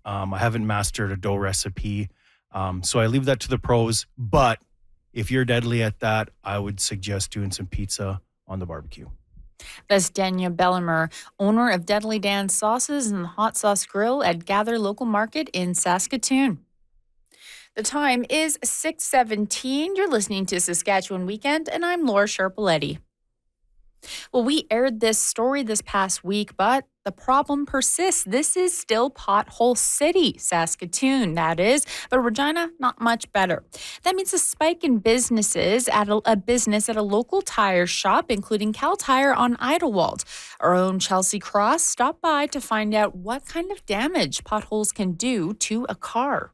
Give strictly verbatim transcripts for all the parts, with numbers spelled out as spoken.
Um, I haven't mastered a dough recipe. Um, so I leave that to the pros. But if you're deadly at that, I would suggest doing some pizza on the barbecue. That's Daniel Bellimer, owner of Deadly Dan's Sauces and Hot Sauce Grill at Gather Local Market in Saskatoon. The time is six seventeen. You're listening to Saskatchewan Weekend, and I'm Laura Sharpaletti. Well, we aired this story this past week, but the problem persists. This is still Pothole City, Saskatoon, that is, but Regina, not much better. That means a spike in businesses at a, a business at a local tire shop, including Cal Tire on Idlewild. Our own Chelsea Cross stopped by to find out what kind of damage potholes can do to a car.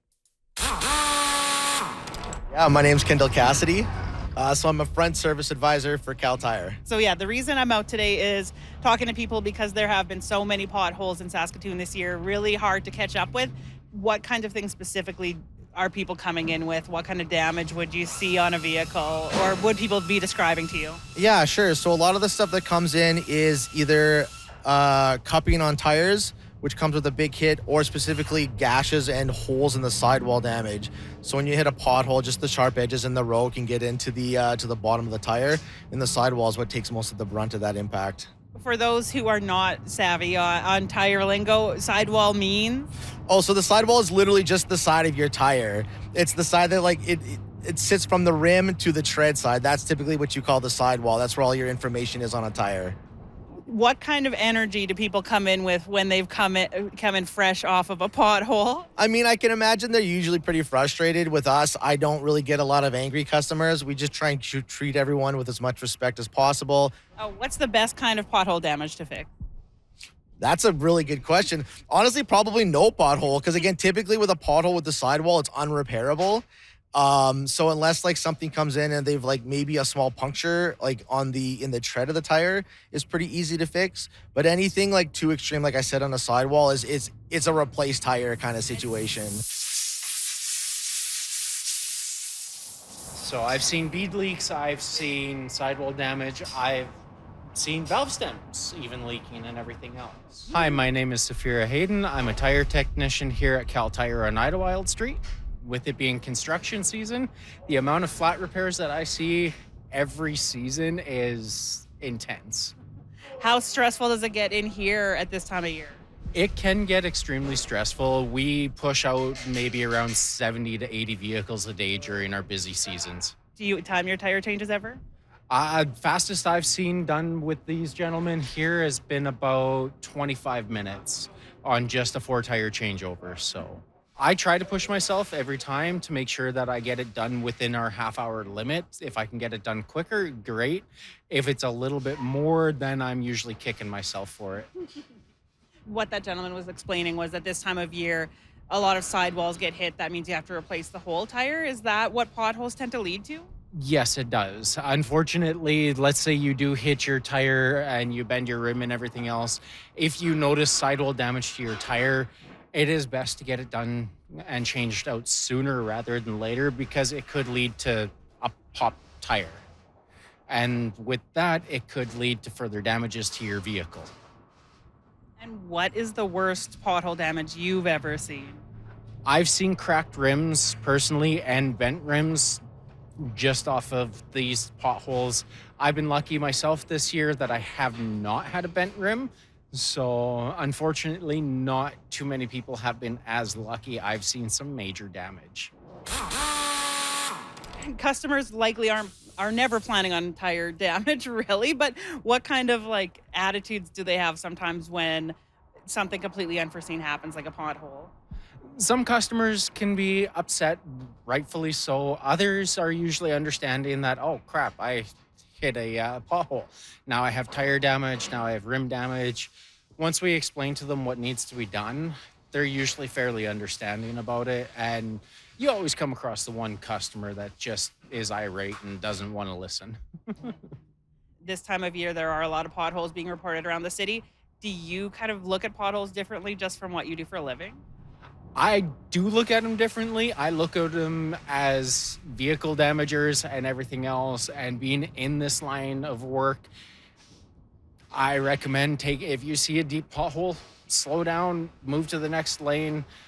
Yeah, my name's Kendall Cassidy. Uh, so I'm a front service advisor for Cal Tire. So yeah, the reason I'm out today is talking to people because there have been so many potholes in Saskatoon this year, really hard to catch up with. What kind of things specifically are people coming in with? What kind of damage would you see on a vehicle, or would people be describing to you? Yeah, sure. So a lot of the stuff that comes in is either uh, cupping on tires, which comes with a big hit, or specifically gashes and holes in the sidewall damage. So when you hit a pothole, just the sharp edges in the road can get into the uh, to the bottom of the tire, and the sidewall is what takes most of the brunt of that impact. For those who are not savvy on, on tire lingo, sidewall means? Oh, so the sidewall is literally just the side of your tire. It's the side that like it, it it sits from the rim to the tread side. That's typically what you call the sidewall. That's where all your information is on a tire. What kind of energy do people come in with when they've come in, come in fresh off of a pothole? I mean, I can imagine they're usually pretty frustrated. With us, I don't really get a lot of angry customers. We just try and treat everyone with as much respect as possible. Oh, what's the best kind of pothole damage to fix? That's a really good question. Honestly, probably no pothole, because again, typically with a pothole with the sidewall, it's unrepairable. Um, so unless like something comes in and they've like maybe a small puncture like on the in the tread of the tire is pretty easy to fix. But anything like too extreme, like I said, on a sidewall is it's it's a replace tire kind of situation. So I've seen bead leaks, I've seen sidewall damage, I've seen valve stems even leaking and everything else. Hi, my name is Saphira Hayden. I'm a tire technician here at Cal Tire on Idlewild Street. With it being construction season, the amount of flat repairs that I see every season is intense. How stressful does it get in here at this time of year? It can get extremely stressful. We push out maybe around seventy to eighty vehicles a day during our busy seasons. Do you time your tire changes ever? Uh, fastest I've seen done with these gentlemen here has been about twenty-five minutes on just a four tire changeover. So I try to push myself every time to make sure that I get it done within our half hour limit. If I can get it done quicker, great. If it's a little bit more, then I'm usually kicking myself for it. What that gentleman was explaining was that this time of year, a lot of sidewalls get hit. That means you have to replace the whole tire. Is that what potholes tend to lead to? Yes, it does. Unfortunately, let's say you do hit your tire and you bend your rim and everything else. If you notice sidewall damage to your tire, it is best to get it done and changed out sooner rather than later, because it could lead to a popped tire. And with that, it could lead to further damages to your vehicle. And what is the worst pothole damage you've ever seen? I've seen cracked rims personally and bent rims just off of these potholes. I've been lucky myself this year that I have not had a bent rim. So unfortunately, not too many people have been as lucky. I've seen some major damage. Customers likely aren't are never planning on tire damage, really, but what kind of like attitudes do they have sometimes when something completely unforeseen happens, like a pothole? Some customers can be upset, rightfully so. Others are usually understanding that, oh crap, I hit a uh, pothole. Now I have tire damage, now I have rim damage. Once we explain to them what needs to be done, they're usually fairly understanding about it. And you always come across the one customer that just is irate and doesn't want to listen. This time of year, there are a lot of potholes being reported around the city. Do you kind of look at potholes differently just from what you do for a living? I do look at them differently. I look at them as vehicle damagers and everything else. And being in this line of work, I recommend take if you see a deep pothole, slow down, move to the next lane.